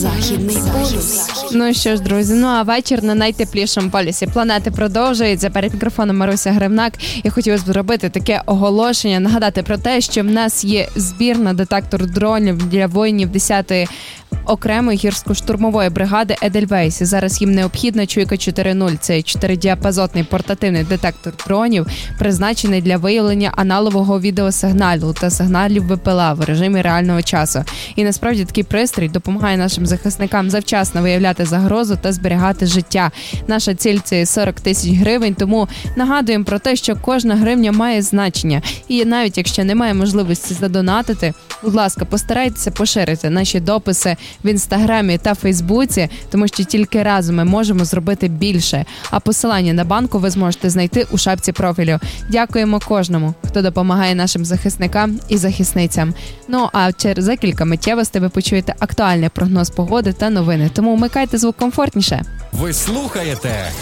Західний полюс. Ну що ж, друзі, а вечір на найтеплішому полюсі планети продовжується. Перед мікрофоном Маруся Гривнак. Я хотіла зробити таке оголошення, нагадати про те, що в нас є збір на детектор дронів для воїнів 10-ї окремої гірсько-штурмової бригади Едельвейс. Зараз їм необхідна Чуйка 4.0. Це 4-діапазотний портативний детектор дронів, призначений для виявлення аналогового відеосигналу та сигналів ВПЛА в режимі реального часу. І насправді такий пристрій допомагає нашим захисникам завчасно виявляти загрозу та зберігати життя. Наша ціль – це 40 тисяч гривень, тому нагадуємо про те, що кожна гривня має значення. І навіть якщо немає можливості задонатити, будь ласка, постарайтеся поширити наші дописи в Інстаграмі та Фейсбуці, тому що тільки разом ми можемо зробити більше. А посилання на банку ви зможете знайти у шапці профілю. Дякуємо кожному, хто допомагає нашим захисникам і захисницям. Ну а за кілька миттєвостей ви почуєте актуальний прогноз погоди та новини. Тому вмикайте звук комфортніше. Ви слухаєте